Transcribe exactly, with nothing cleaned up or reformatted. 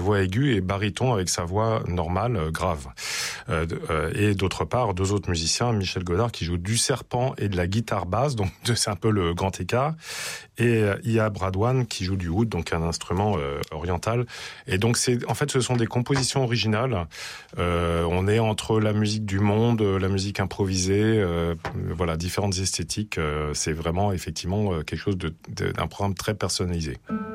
voix aiguë, et baryton avec sa voix normale, euh, grave. Euh, euh, et d'autre part, deux autres musiciens, Michel Godard qui joue du serpent et de la guitare basse, donc c'est un peu le grand écart, et euh, Ia Bradwan qui joue du oud, donc un instrument euh, oriental. Et donc c'est, en fait, ce sont des compositions originales. Euh, on est entre la musique du monde, la musique improvisée, euh, voilà, différentes esthétiques. Euh, c'est vraiment effectivement quelque chose de, de, d'un programme très personnalisé.